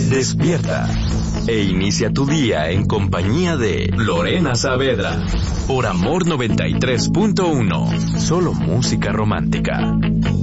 Despierta e inicia tu día en compañía de Lorena Saavedra por Amor 93.1. Solo música romántica.